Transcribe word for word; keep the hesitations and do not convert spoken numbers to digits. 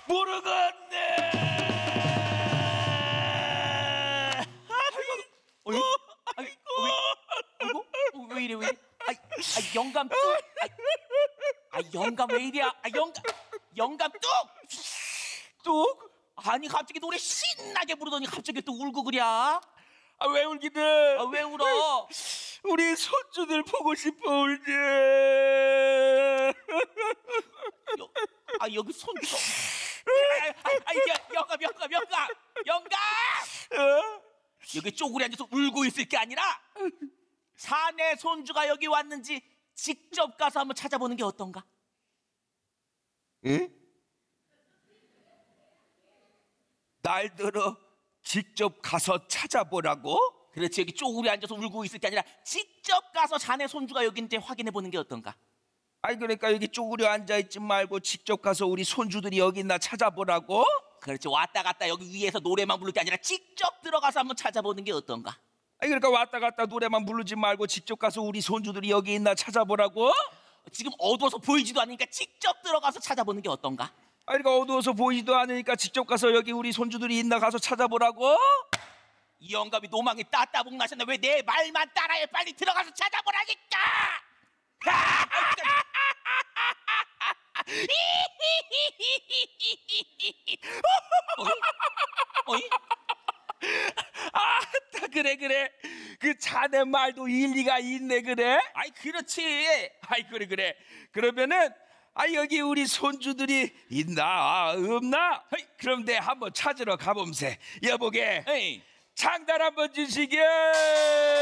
모르겠네. 어이? 아이, 어, 왜, 아이고, 어, 왜 이래 왜 이래? 아이, 아, 영감 뚝. 아, 아, 영감 왜 이래? 아, 영감, 영감 뚝. 뚝? 아니 갑자기 노래 신나게 부르더니 갑자기 또 울고 그래? 아, 아, 왜 울기는? 왜 울어? 우리 손주들 보고 싶어 울지. 여, 아 여기 손주. 아, 아, 아, 야, 영감, 영감, 영감, 영감. 어? 여기 쪼그리 앉아서 울고 있을 게 아니라 사내 손주가 여기 왔는지 직접 가서 한번 찾아보는 게 어떤가? 응? 날 들어 직접 가서 찾아보라고? 그렇지, 여기 쪼그리 앉아서 울고 있을 게 아니라 직접 가서 자네 손주가 여기 있는지 확인해 보는 게 어떤가? 아니 그러니까 여기 쪼그려 앉아있지 말고 직접 가서 우리 손주들이 여기 있나 찾아보라고? 그렇지, 왔다 갔다 여기 위에서 노래만 부를 게 아니라 직접 들어가서 한번 찾아보는 게 어떤가? 아니 그러니까 왔다 갔다 노래만 부르지 말고 직접 가서 우리 손주들이 여기 있나 찾아보라고? 지금 어두워서 보이지도 않으니까 직접 들어가서 찾아보는 게 어떤가? 아니 그러니까 어두워서 보이지도 않으니까 직접 가서 여기 우리 손주들이 있나 가서 찾아보라고? 이 영감이 노망이 따따봉 나셨네. 왜 내 말만 따라해? 빨리 들어가서 찾아보라니까. 어이? 어이? 아, 그래 그래. 그 자네 말도 일리가 있네 그래. 아이 그렇지. 아이 그래 그래. 그러면은 아 여기 우리 손주들이 있나 아, 없나? 헤이. 그럼 내 한번 찾으러 가봄세. 여보게 에이. 장단 한번 주시게.